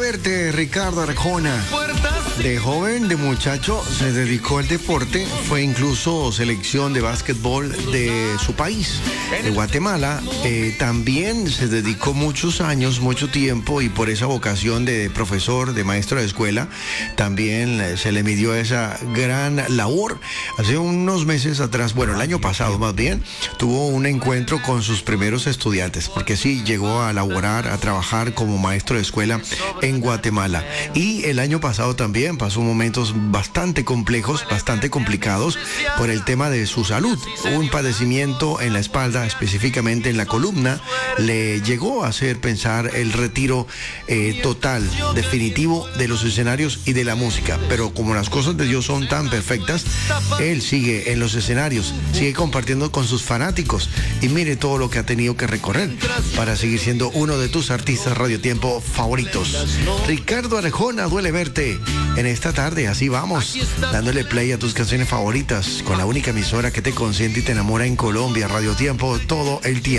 verte, Ricardo Arjona. De joven, de muchacho, se dedicó al deporte, fue incluso selección de básquetbol de su país, de Guatemala. También se dedicó muchos años, mucho tiempo, y por esa vocación de profesor, de maestro de escuela, también se le midió esa gran labor. Hace unos meses atrás, bueno, el año pasado más bien, tuvo un encuentro con sus primeros estudiantes, porque sí, llegó a laborar, a trabajar como maestro de escuela en Guatemala. Y el año pasado también pasó momentos bastante complejos, bastante complicados por el tema de su salud. Un padecimiento en la espalda, específicamente en la columna, le llegó a hacer pensar el retiro total, definitivo de los escenarios y de la música. Pero como las cosas de Dios son tan perfectas, él sigue en los escenarios, sigue compartiendo con sus fanáticos, y mire todo lo que ha tenido que recorrer para seguir siendo uno de tus artistas Radio Tiempo favoritos. Ricardo Arjona, duele verte en esta tarde. Así vamos, dándole play a tus canciones favoritas con la única emisora que te consiente y te enamora en Colombia, Radio Tiempo, todo el tiempo.